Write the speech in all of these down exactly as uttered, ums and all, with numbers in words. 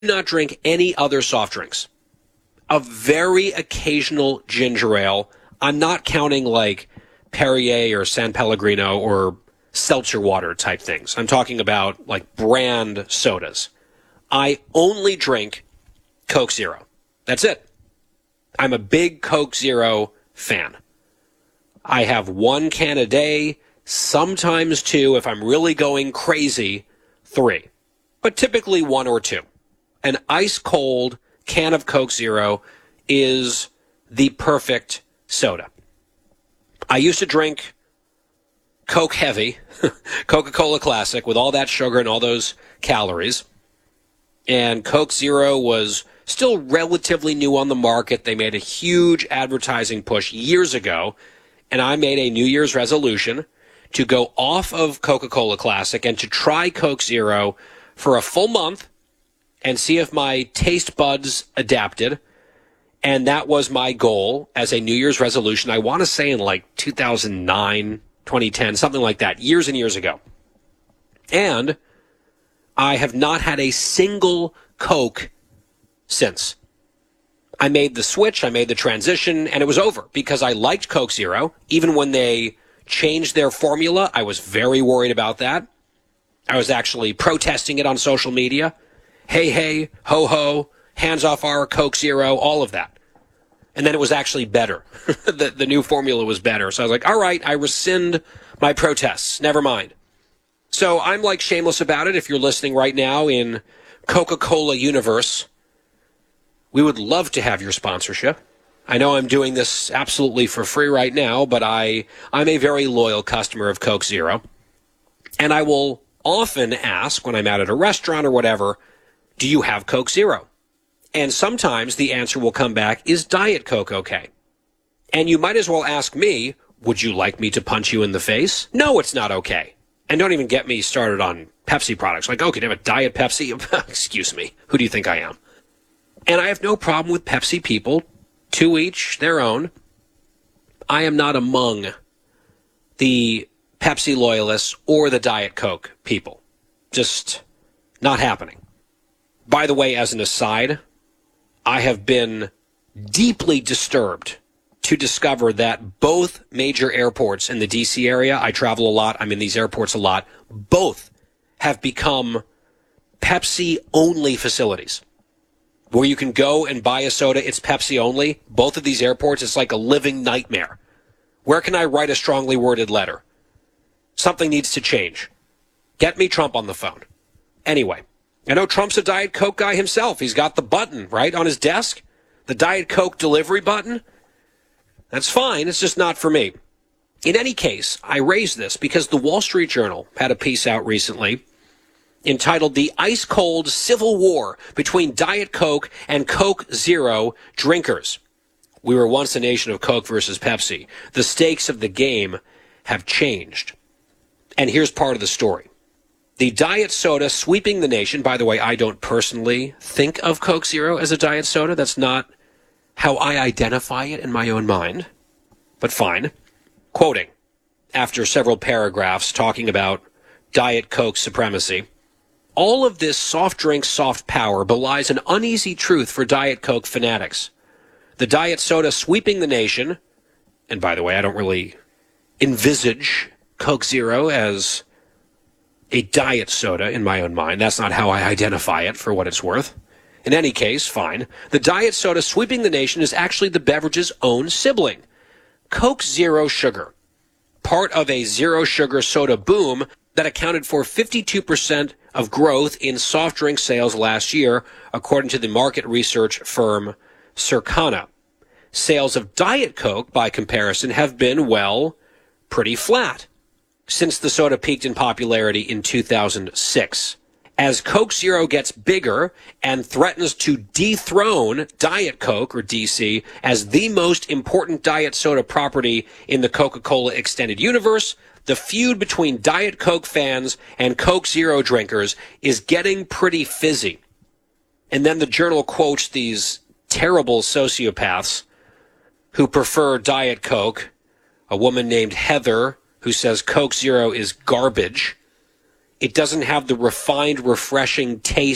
not drink any other soft drinks. A very occasional ginger ale. I'm not counting like Perrier or San Pellegrino or seltzer water type things. I'm talking about like brand sodas. I only drink Coke Zero. That's it. I'm a big Coke Zero fan. I have one can a day, sometimes two. If I'm really going crazy, three. But typically one or two. An ice-cold can of Coke Zero is the perfect soda. I used to drink Coke Heavy, Coca-Cola Classic, with all that sugar and all those calories. And Coke Zero was still relatively new on the market. They made a huge advertising push years ago, and I made a New Year's resolution to go off of Coca-Cola Classic and to try Coke Zero for a full month and see if my taste buds adapted. And that was my goal as a New Year's resolution. I want to say in like two thousand nine, twenty ten, something like that, years and years ago. And I have not had a single Coke since. I made the switch, I made the transition, and it was over because I liked Coke Zero. Even when they changed their formula, I was very worried about that. I was actually protesting it on social media. Hey, hey, ho, ho, hands off our Coke Zero, all of that. And then it was actually better. the, the new formula was better. So I was like, all right, I rescind my protests. Never mind. So I'm like shameless about it. If you're listening right now in Coca-Cola universe, we would love to have your sponsorship. I know I'm doing this absolutely for free right now, but I, I'm a very loyal customer of Coke Zero. And I will often ask when I'm out at a restaurant or whatever, do you have Coke Zero? And sometimes the answer will come back, is Diet Coke okay? And you might as well ask me, would you like me to punch you in the face? No, it's not okay. And don't even get me started on Pepsi products. Like, oh, can you have a Diet Pepsi? Excuse me. Who do you think I am? And I have no problem with Pepsi people. To each their own. I am not among the Pepsi loyalists or the Diet Coke people. Just not happening. By the way, as an aside, I have been deeply disturbed to discover that both major airports in the D C area, I travel a lot, I'm in these airports a lot, both have become Pepsi-only facilities. Where you can go and buy a soda, it's Pepsi only. Both of these airports, it's like a living nightmare. Where can I write a strongly worded letter? Something needs to change. Get me Trump on the phone. Anyway, I know Trump's a Diet Coke guy himself. He's got the button, right, on his desk. The Diet Coke delivery button. That's fine. It's just not for me. In any case, I raise this because the Wall Street Journal had a piece out recently entitled The Ice-Cold Civil War Between Diet Coke and Coke Zero Drinkers. We were once a nation of Coke versus Pepsi. The stakes of the game have changed. And here's part of the story. The diet soda sweeping the nation. By the way, I don't personally think of Coke Zero as a diet soda. That's not how I identify it in my own mind. But fine. Quoting, after several paragraphs talking about Diet Coke supremacy, all of this soft drink soft power belies an uneasy truth for Diet Coke fanatics. The diet soda sweeping the nation, and by the way, I don't really envisage Coke Zero as a diet soda in my own mind. That's not how I identify it, for what it's worth. In any case, fine. The diet soda sweeping the nation is actually the beverage's own sibling, Coke Zero Sugar, part of a zero sugar soda boom that accounted for fifty-two percent of growth in soft drink sales last year, according to the market research firm Circana. Sales of Diet Coke, by comparison, have been, well, pretty flat since the soda peaked in popularity in two thousand six. As Coke Zero gets bigger and threatens to dethrone Diet Coke, or D C, as the most important diet soda property in the Coca-Cola extended universe, the feud between Diet Coke fans and Coke Zero drinkers is getting pretty fizzy. And then the journal quotes these terrible sociopaths who prefer Diet Coke, a woman named Heather who says Coke Zero is garbage. It doesn't have the refined, refreshing taste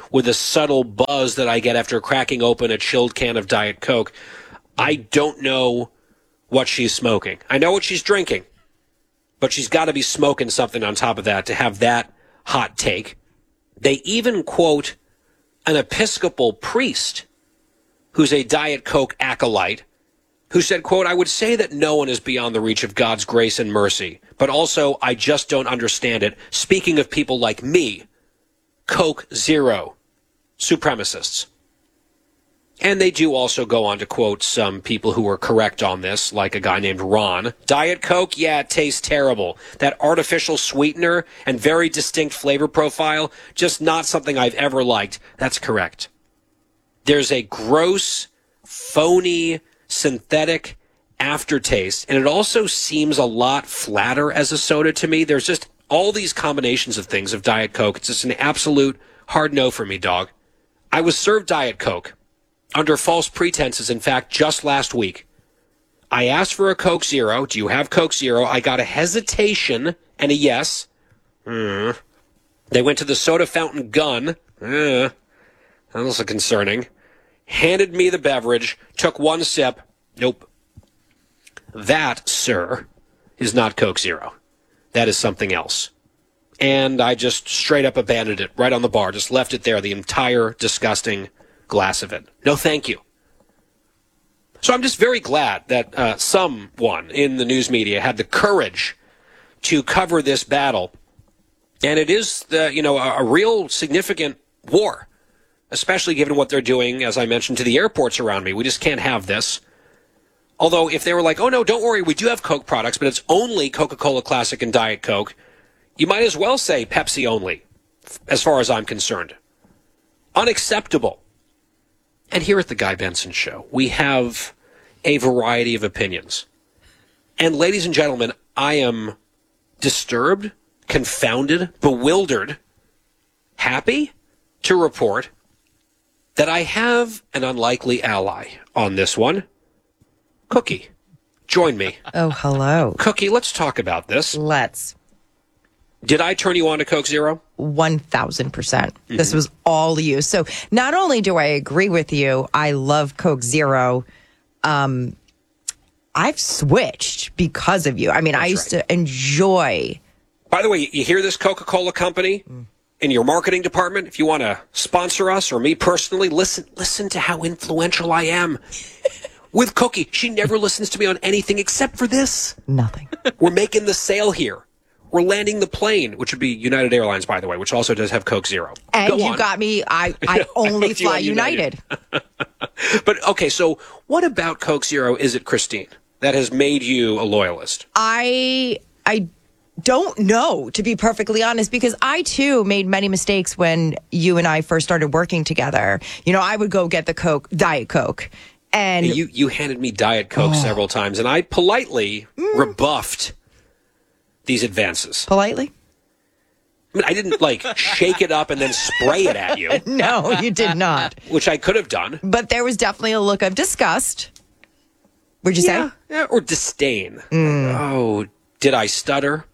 with a subtle buzz that I get after cracking open a chilled can of Diet Coke. I don't know what she's smoking. I know what she's drinking, but she's got to be smoking something on top of that to have that hot take. They even quote an Episcopal priest who's a Diet Coke acolyte who said, quote, "I would say that no one is beyond the reach of God's grace and mercy, but also I just don't understand it. Speaking of people like me, Coke Zero supremacists." And they do also go on to quote some people who were correct on this, like a guy named Ron. Diet Coke, yeah, it tastes terrible. That artificial sweetener and very distinct flavor profile, just not something I've ever liked. That's correct. There's a gross, phony, synthetic aftertaste, and it also seems a lot flatter as a soda to me. There's just all these combinations of things of Diet Coke. It's just an absolute hard no for me, dog. I was served Diet Coke under false pretenses, in fact, just last week. I asked for a Coke Zero. Do you have Coke Zero? I got a hesitation and a yes. Mm. They went to the soda fountain gun. Uh, that was concerning. Handed me the beverage, took one sip. Nope. That, sir, is not Coke Zero. That is something else. And I just straight up abandoned it right on the bar, just left it there, the entire disgusting glass of it. No, thank you. So I'm just very glad that uh, someone in the news media had the courage to cover this battle. And it is, the, you know, a, a real significant war, especially given what they're doing, as I mentioned, to the airports around me. We just can't have this. Although if they were like, oh, no, don't worry, we do have Coke products, but it's only Coca-Cola Classic and Diet Coke, you might as well say Pepsi only, as far as I'm concerned. Unacceptable. And here at the Guy Benson Show, we have a variety of opinions. And ladies and gentlemen, I am disturbed, confounded, bewildered, happy to report that I have an unlikely ally on this one. Cookie, join me. Oh, hello. Cookie, let's talk about this. Let's. Did I turn you on to Coke Zero? one thousand percent. Mm-hmm. This was all you. So not only do I agree with you, I love Coke Zero. Um, I've switched because of you. I mean, That's I used right. to enjoy. By the way, you hear this Coca-Cola company mm. in your marketing department? If you want to sponsor us or me personally, listen, listen to how influential I am. With Cookie, she never listens to me on anything except for this. Nothing. We're making the sale here. We're landing the plane, which would be United Airlines, by the way, which also does have Coke Zero. And Go you on. got me. I, I only fly United. United. But, okay, so what about Coke Zero is it, Christine, that has made you a loyalist? I I don't know, to be perfectly honest, because I, too, made many mistakes when you and I first started working together. You know, I would go get the Coke, Diet Coke. And you, you handed me Diet Coke oh. several times, and I politely mm. rebuffed these advances. Politely? I mean, I didn't, like, shake it up and then spray it at you. No, you did not. Which I could have done. But there was definitely a look of disgust. Would you yeah, say? Yeah, or disdain. Mm. Like, oh, did I stutter?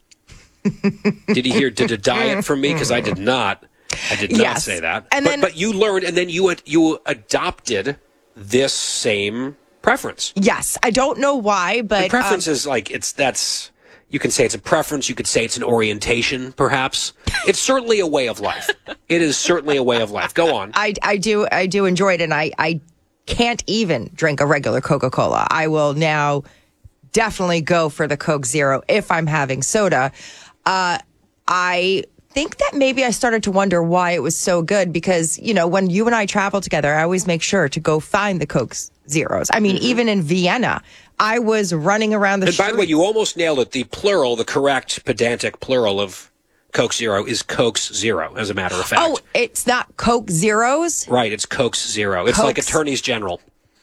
Did he hear, did a diet from me? Because I did not. I did not yes. say that. And but, then, but you learned, and then you you adopted this same preference. Yes. I don't know why, but... The preference um, is like, it's, that's... You can say it's a preference. You could say it's an orientation, perhaps. It's certainly a way of life. It is certainly a way of life. Go on. I, I do I do enjoy it, and I, I can't even drink a regular Coca-Cola. I will now definitely go for the Coke Zero if I'm having soda. Uh, I think that maybe I started to wonder why it was so good because, you know, when you and I travel together, I always make sure to go find the Coke Zeros. I mean, mm-hmm. even in Vienna, I was running around the and street. And by the way, you almost nailed it. The plural, the correct pedantic plural of Coke Zero is Cokes Zero, as a matter of fact. Oh, it's not Coke Zeros? Right, it's Cokes Zero. It's Cokes. like attorneys general.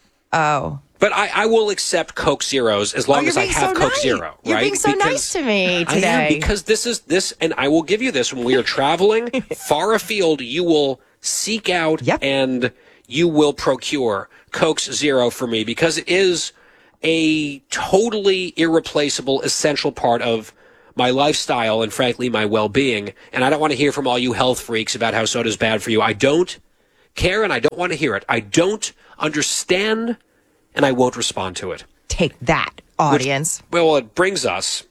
Oh. But I, I will accept Coke Zeros as long oh, as I have so Coke nice. Zero. You're right? being so because nice to me today. I am, because this is this, and I will give you this. When we are traveling far afield, you will seek out yep. and you will procure Coke's Zero for me because it is a totally irreplaceable, essential part of my lifestyle and, frankly, my well-being. And I don't want to hear from all you health freaks about how soda's bad for you. I don't care, and I don't want to hear it. I don't understand, and I won't respond to it. Take that, audience. Which, well, it brings us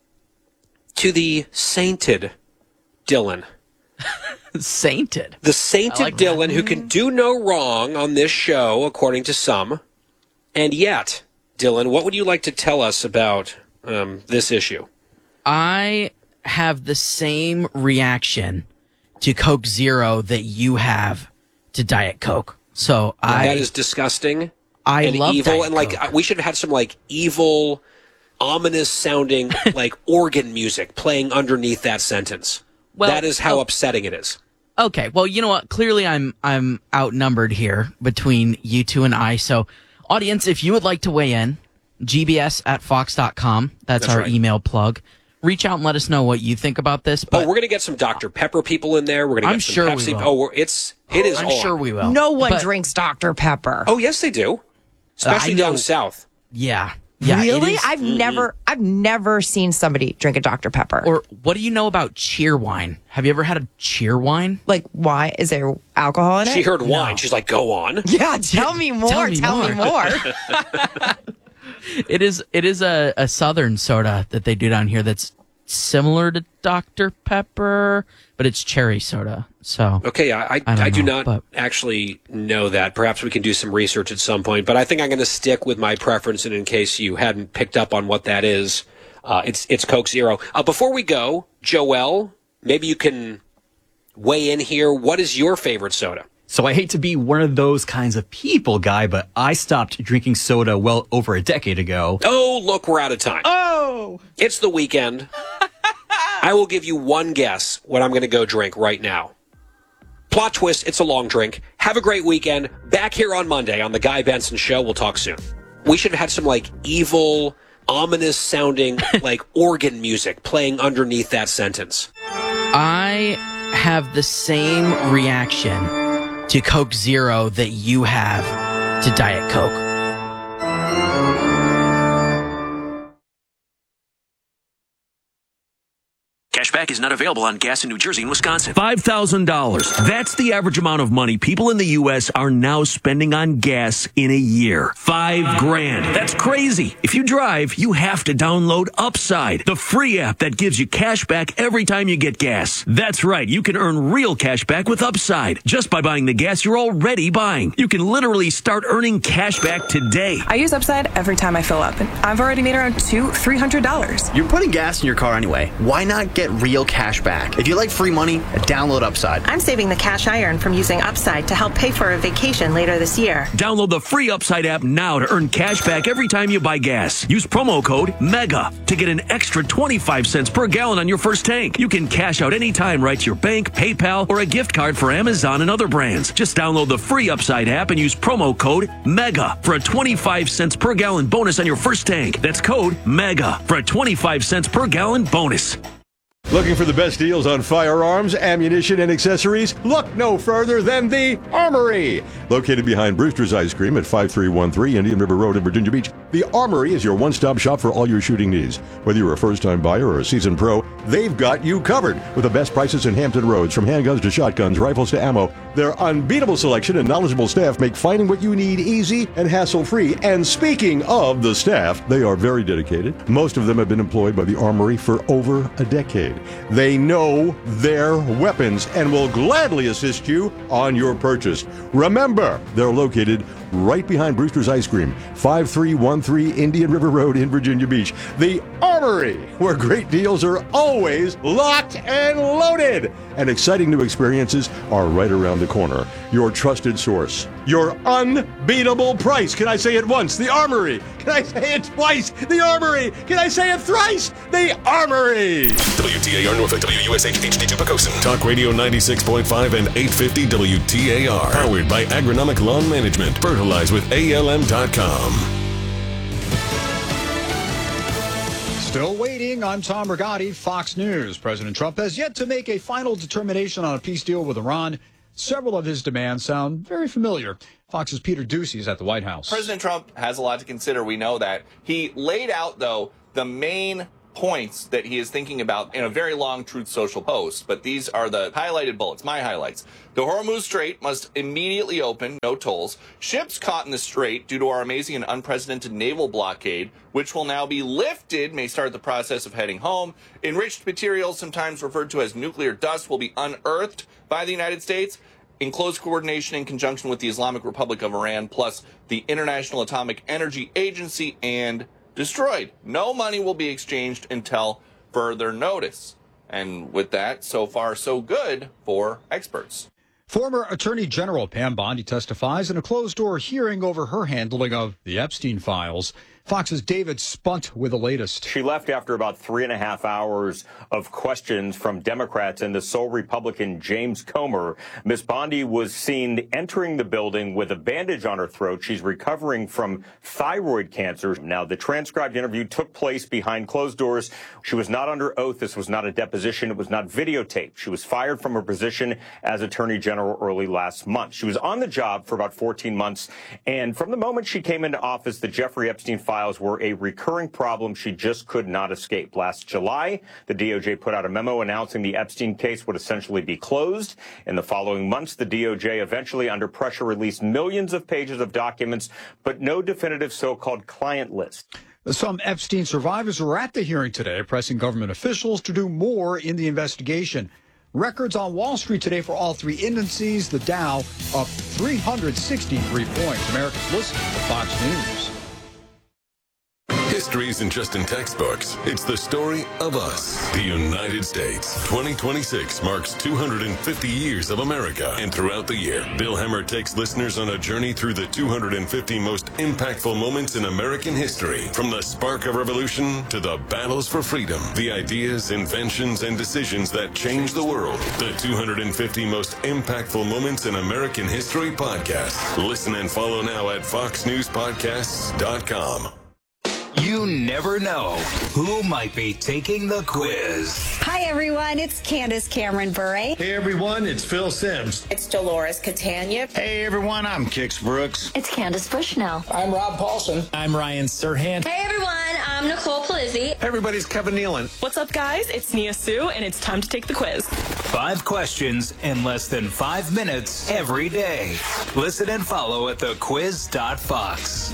to the sainted Dylan. Sainted? The sainted like Dylan that. who can do no wrong on this show, according to some. And yet, Dylan, what would you like to tell us about um, this issue? I have the same reaction to Coke Zero that you have to Diet Coke. So I that is disgusting. I and love evil, Diet and like Coke. we should have had some like evil, ominous sounding like organ music playing underneath that sentence. Well, that is how oh, upsetting it is. Okay, well, you know what? Clearly, I'm I'm outnumbered here between you two and I. So, audience, if you would like to weigh in, G B S at fox dot com. That's, That's our right. email plug. Reach out and let us know what you think about this. But Oh, we're gonna get some Doctor Pepper people in there. We're gonna get I'm some sure we Pepsi. will. Oh, we're, it's it is. I'm on. sure we will. No one But- drinks Doctor Pepper. Oh, yes, they do. Especially I know- down south. Yeah, yeah. it really? is- I've never, I've never seen somebody drink a Doctor Pepper. Or what do you know about cheer wine? Have you ever had a cheer wine? like, why is there alcohol in it? She heard wine. She's like, "Go on." Yeah, tell me more. Tell Tell me me more. more. It is. It is a, a southern soda that they do down here. That's similar to Doctor Pepper, but it's cherry soda. So Okay, I I, I don't I do know, not but- actually know that. Perhaps we can do some research at some point. But I think I'm going to stick with my preference, and in case you hadn't picked up on what that is, uh, it's it's Coke Zero. Uh, before we go, Joel, maybe you can weigh in here. What is your favorite soda? So I hate to be one of those kinds of people, Guy, but I stopped drinking soda well over a decade ago. Oh, look, we're out of time. Oh, It's the weekend. I will give you one guess what I'm going to go drink right now. Plot twist, it's a long drink. Have a great weekend. Back here on Monday on The Guy Benson Show. We'll talk soon. We should have had some, like, evil, ominous sounding, like, organ music playing underneath that sentence. I have the same reaction to Coke Zero that you have to Diet Coke. Cashback is not available on gas in New Jersey and Wisconsin. five thousand dollars. That's the average amount of money people in the U S are now spending on gas in a year. Five grand. That's crazy. If you drive, you have to download Upside, the free app that gives you cash back every time you get gas. That's right. You can earn real cash back with Upside just by buying the gas you're already buying. You can literally start earning cash back today. I use Upside every time I fill up, and I've already made around two, three hundred dollars. You're putting gas in your car anyway. Why not get real cash back? If you like free money, download Upside. I'm saving the cash I earn from using Upside to help pay for a vacation later this year. Download the free Upside app now to earn cash back every time you buy gas. Use promo code MEGA to get an extra twenty-five cents per gallon on your first tank. You can cash out anytime right to your bank, PayPal, or a gift card for Amazon and other brands. Just download the free Upside app and use promo code MEGA for a twenty-five cents per gallon bonus on your first tank. That's code MEGA for a twenty-five cents per gallon bonus. Looking for the best deals on firearms, ammunition, and accessories? Look no further than the Armory. Located behind Brewster's Ice Cream at five three one three Indian River Road in Virginia Beach, the Armory is your one-stop shop for all your shooting needs. Whether you're a first-time buyer or a seasoned pro, they've got you covered with the best prices in Hampton Roads, from handguns to shotguns, rifles to ammo. Their unbeatable selection and knowledgeable staff make finding what you need easy and hassle-free. And speaking of the staff, they are very dedicated. Most of them have been employed by the Armory for over a decade. They know their weapons and will gladly assist you on your purchase. Remember, they're located right behind Brewster's Ice Cream, five three one three Indian River Road in Virginia Beach. The Armory, where great deals are always locked and loaded. And exciting new experiences are right around the corner. Your trusted source. Your unbeatable price. Can I say it once? The Armory. Can I say it twice? The Armory. Can I say it thrice? The Armory. W T A R Norfolk, W U S H H D two Pocosin. Talk Radio ninety-six point five and eight fifty W T A R. Powered by Agronomic Lawn Management. Fertilize with A L M dot com. Still waiting. I'm Tom Rigotti, Fox News. President Trump has yet to make a final determination on a peace deal with Iran. Several of his demands sound very familiar. Fox's Peter Ducey is at the White House. President Trump has a lot to consider. We know that. He laid out, though, the main points that he is thinking about in a very long Truth Social post, but these are the highlighted bullets, my highlights. The Hormuz Strait must immediately open, no tolls. Ships caught in the strait due to our amazing and unprecedented naval blockade, which will now be lifted, may start the process of heading home. Enriched materials, sometimes referred to as nuclear dust, will be unearthed by the United States in close coordination in conjunction with the Islamic Republic of Iran, plus the International Atomic Energy Agency, and destroyed. No money will be exchanged until further notice. And with that, so far so good for experts. Former Attorney General Pam Bondi testifies in a closed-door hearing over her handling of the Epstein files. Fox's David Spunt with the latest. She left after about three and a half hours of questions from Democrats and the sole Republican James Comer. Miz Bondi was seen entering the building with a bandage on her throat. She's recovering from thyroid cancer. Now, the transcribed interview took place behind closed doors. She was not under oath. This was not a deposition. It was not videotaped. She was fired from her position as Attorney General early last month. She was on the job for about fourteen months. And from the moment she came into office, the Jeffrey Epstein files were a recurring problem she just could not escape. Last July, the D O J put out a memo announcing the Epstein case would essentially be closed. In the following months, the D O J eventually, under pressure, released millions of pages of documents, but no definitive so-called client list. Some Epstein survivors were at the hearing today, pressing government officials to do more in the investigation. Records on Wall Street today for all three indices. The Dow up three hundred sixty-three points. America's listening to Fox News. History isn't just in textbooks. It's the story of us, the United States. twenty twenty-six marks two hundred fifty years of America. And throughout the year, Bill Hemmer takes listeners on a journey through the two hundred fifty most impactful moments in American history. From the spark of revolution to the battles for freedom, the ideas, inventions, and decisions that changed the world. The two hundred fifty most impactful moments in American history podcast. Listen and follow now at fox news podcasts dot com. You never know who might be taking the quiz. Hi, everyone. It's Candace Cameron Bure. Hey, everyone. It's Phil Sims. It's Dolores Catania. Hey, everyone. I'm Kix Brooks. It's Candace Bushnell. I'm Rob Paulson. I'm Ryan Serhant. Hey, everyone. I'm Nicole Polizzi. Hey, everybody's Kevin Nealon. What's up, guys? It's Nia Sue, and it's time to take the quiz. Five questions in less than five minutes every day. Listen and follow at the quiz dot fox.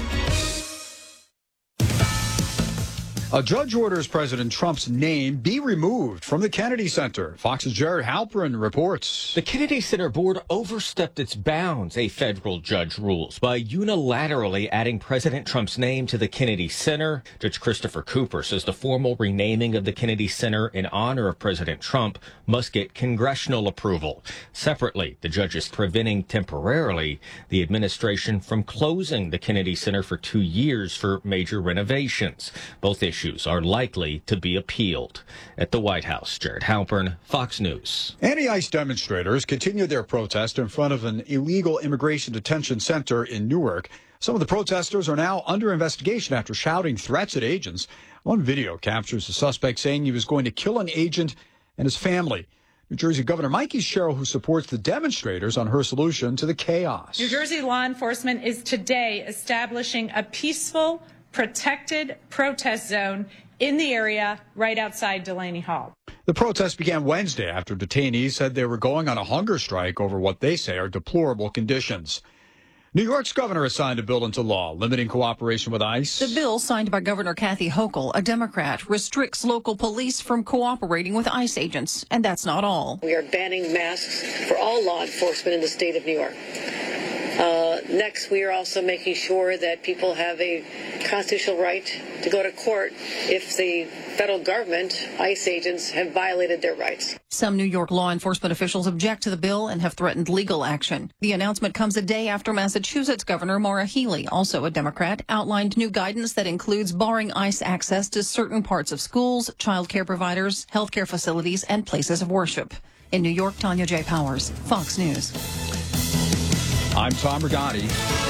A judge orders President Trump's name be removed from the Kennedy Center. Fox's Jared Halperin reports. The Kennedy Center board overstepped its bounds, a federal judge rules, by unilaterally adding President Trump's name to the Kennedy Center. Judge Christopher Cooper says the formal renaming of the Kennedy Center in honor of President Trump must get congressional approval. Separately, the judge is preventing temporarily the administration from closing the Kennedy Center for two years for major renovations. Both issues are likely to be appealed. At the White House, Jared Halpern, Fox News. Anti-ICE demonstrators continue their protest in front of an illegal immigration detention center in Newark. Some of the protesters are now under investigation after shouting threats at agents. One video captures the suspect saying he was going to kill an agent and his family. New Jersey Governor Mikey Sherrill, who supports the demonstrators on her solution to the chaos. New Jersey law enforcement is today establishing a peaceful, protected protest zone in the area right outside Delaney Hall. The protest began Wednesday after detainees said they were going on a hunger strike over what they say are deplorable conditions. New York's governor has signed a bill into law limiting cooperation with ICE. The bill, signed by Governor Kathy Hochul, a Democrat, restricts local police from cooperating with ICE agents. And that's not all. We are banning masks for all law enforcement in the state of New York. Uh, next, we are also making sure that people have a constitutional right to go to court if the federal government, ICE agents, have violated their rights. Some New York law enforcement officials object to the bill and have threatened legal action. The announcement comes a day after Massachusetts Governor Maura Healey, also a Democrat, outlined new guidance that includes barring ICE access to certain parts of schools, child care providers, healthcare facilities, and places of worship. In New York, Tanya J. Powers, Fox News. I'm Tom Rigotti.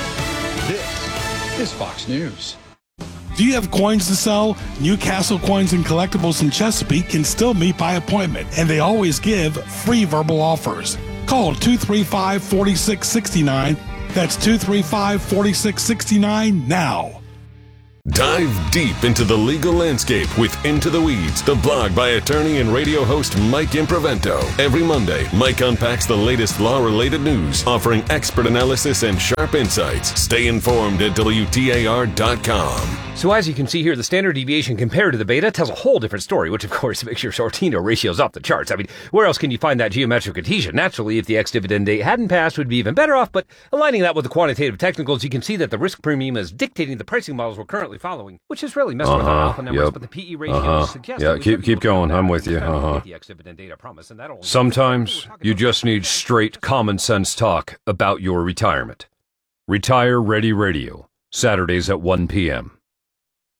This is Fox News. Do you have coins to sell? Newcastle Coins and Collectibles in Chesapeake can still meet by appointment, and they always give free verbal offers. Call two three five, four six six nine. That's two three five, four six six nine now. Dive deep into the legal landscape with Into the Weeds, the blog by attorney and radio host Mike Improvento. Every Monday, Mike unpacks the latest law-related news, offering expert analysis and sharp insights. Stay informed at W T A R dot com. So as you can see here, the standard deviation compared to the beta tells a whole different story, which of course makes your Sortino ratios off the charts. I mean, where else can you find that geometric adhesion? Naturally, if the ex-dividend date hadn't passed, we'd be even better off, but aligning that with the quantitative technicals, you can see that the risk premium is dictating the pricing models we're currently following, which is really messing uh-huh, with our alpha numbers, yep. but the P E ratio uh-huh. suggests... Yeah, keep keep going. I'm with you. Uh-huh. Sometimes you just need straight common sense talk about your retirement. Retire Ready Radio, Saturdays at one p.m.